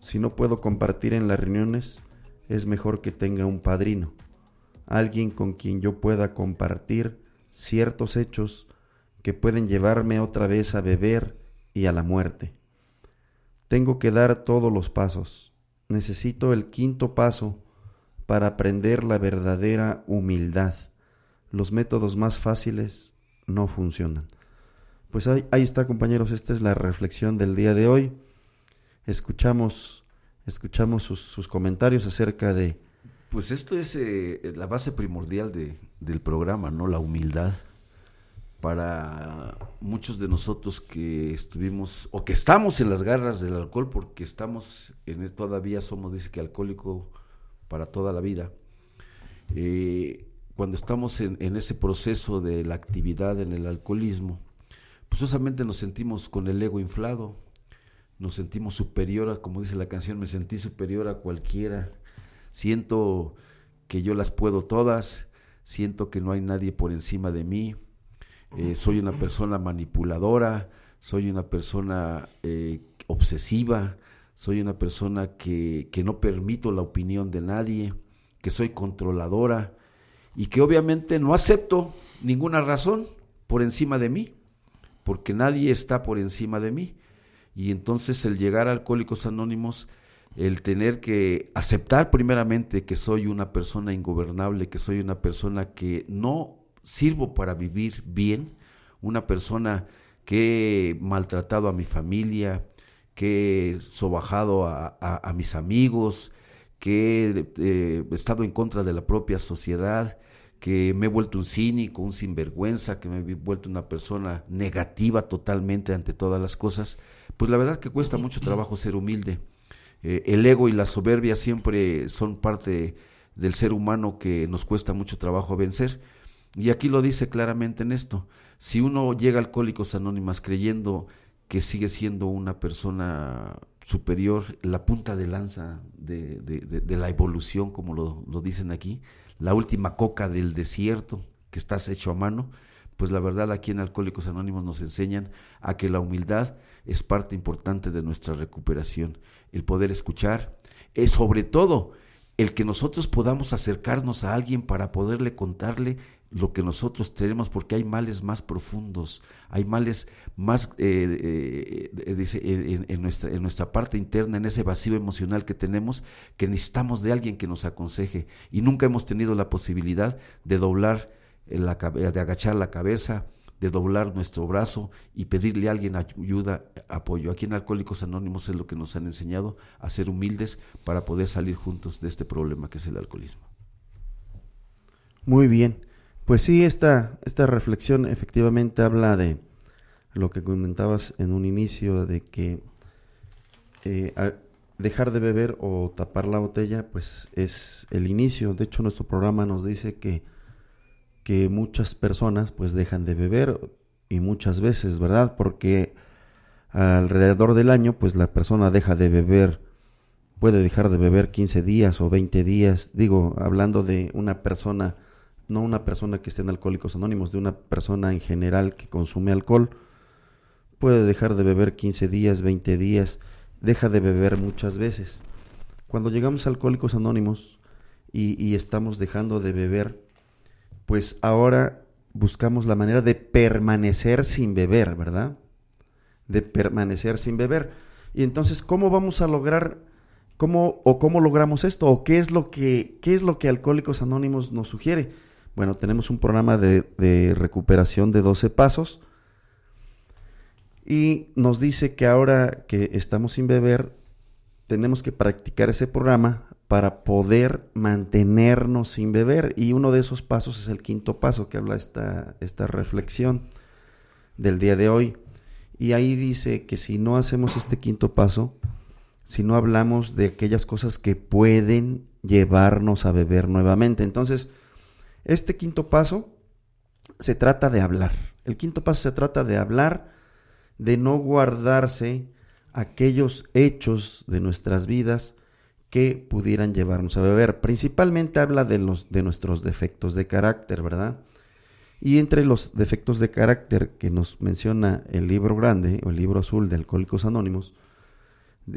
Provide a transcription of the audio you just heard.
Si no puedo compartir en las reuniones, es mejor que tenga un padrino, alguien con quien yo pueda compartir ciertos hechos que pueden llevarme otra vez a beber y a la muerte. Tengo que dar todos los pasos. Necesito el quinto paso para aprender la verdadera humildad. Los métodos más fáciles no funcionan. Pues ahí está, compañeros, esta es la reflexión del día de hoy. Escuchamos sus comentarios acerca de... Pues esto es la base primordial del programa, ¿no? La humildad. Para muchos de nosotros que estuvimos o que estamos en las garras del alcohol, porque estamos todavía somos, dice que alcohólico para toda la vida. Cuando estamos en ese proceso de la actividad en el alcoholismo, pues justamente nos sentimos con el ego inflado, nos sentimos superior como dice la canción, me sentí superior a cualquiera, siento que yo las puedo todas, siento que no hay nadie por encima de mí, soy una persona manipuladora, soy una persona obsesiva, soy una persona que no permito la opinión de nadie, que soy controladora y que obviamente no acepto ninguna razón por encima de mí, porque nadie está por encima de mí. Y entonces el llegar a Alcohólicos Anónimos, el tener que aceptar primeramente que soy una persona ingobernable, que soy una persona que no sirvo para vivir bien, una persona que he maltratado a mi familia, que he sobajado a mis amigos, que he estado en contra de la propia sociedad, que me he vuelto un cínico, un sinvergüenza, que me he vuelto una persona negativa totalmente ante todas las cosas, pues la verdad que cuesta mucho trabajo ser humilde. El ego y la soberbia siempre son parte del ser humano que nos cuesta mucho trabajo vencer. Y aquí lo dice claramente en esto: si uno llega a Alcohólicos Anónimos creyendo que sigue siendo una persona superior, la punta de lanza de la evolución, como lo dicen aquí, la última coca del desierto que estás hecho a mano, pues la verdad aquí en Alcohólicos Anónimos nos enseñan a que la humildad es parte importante de nuestra recuperación, el poder escuchar, sobre todo el que nosotros podamos acercarnos a alguien para poderle contarle lo que nosotros tenemos, porque hay males más profundos, hay males más en nuestra parte interna, en ese vacío emocional que tenemos, que necesitamos de alguien que nos aconseje, y nunca hemos tenido la posibilidad de de agachar la cabeza, de doblar nuestro brazo y pedirle a alguien ayuda, apoyo. Aquí en Alcohólicos Anónimos es lo que nos han enseñado, a ser humildes para poder salir juntos de este problema que es el alcoholismo. Muy bien. Pues sí, esta reflexión efectivamente habla de lo que comentabas en un inicio, de que dejar de beber o tapar la botella, pues es el inicio. De hecho, nuestro programa nos dice que muchas personas pues dejan de beber, y muchas veces, ¿verdad? Porque alrededor del año, pues la persona deja de beber, puede dejar de beber 15 días o 20 días, digo, hablando de una persona, no una persona que esté en Alcohólicos Anónimos, de una persona en general que consume alcohol, puede dejar de beber 15 días, 20 días, deja de beber muchas veces. Cuando llegamos a Alcohólicos Anónimos y estamos dejando de beber, pues ahora buscamos la manera de permanecer sin beber, ¿verdad? De permanecer sin beber. Y entonces, ¿cómo vamos a lograr, cómo logramos esto? ¿O qué es lo que Alcohólicos Anónimos nos sugiere? Bueno, tenemos un programa de recuperación de 12 pasos, y nos dice que ahora que estamos sin beber, tenemos que practicar ese programa para poder mantenernos sin beber, y uno de esos pasos es el quinto paso que habla esta reflexión del día de hoy. Y ahí dice que si no hacemos este quinto paso, si no hablamos de aquellas cosas que pueden llevarnos a beber nuevamente, entonces este quinto paso se trata de hablar. El quinto paso se trata de hablar, de no guardarse aquellos hechos de nuestras vidas que pudieran llevarnos a beber. Principalmente habla de nuestros defectos de carácter, ¿verdad? Y entre los defectos de carácter que nos menciona el libro grande o el libro azul de Alcohólicos Anónimos,